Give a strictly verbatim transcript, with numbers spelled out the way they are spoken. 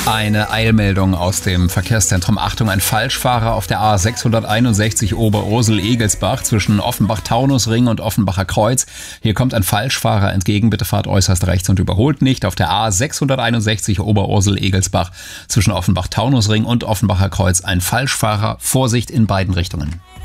Eine Eilmeldung aus dem Verkehrszentrum. Achtung, ein Falschfahrer auf der A sechshunderteinundsechzig Oberursel-Egelsbach zwischen Offenbach-Taunusring und Offenbacher Kreuz. Hier kommt ein Falschfahrer entgegen. Bitte fahrt äußerst rechts und überholt nicht. Auf der A sechshunderteinundsechzig Oberursel-Egelsbach zwischen Offenbach-Taunusring und Offenbacher Kreuz ein Falschfahrer. Vorsicht in beiden Richtungen.